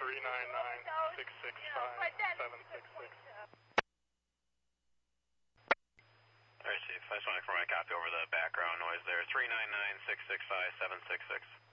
Alright, Chief. I just want to confirm my copy over the background noise there. 399-665-766.